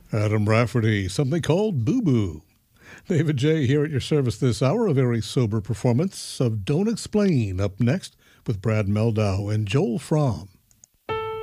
Adam Rafferty, something called Boo Boo. David J. here at your service this hour. A very sober performance of Don't Explain up next with Brad Meldau and Joel Fromm.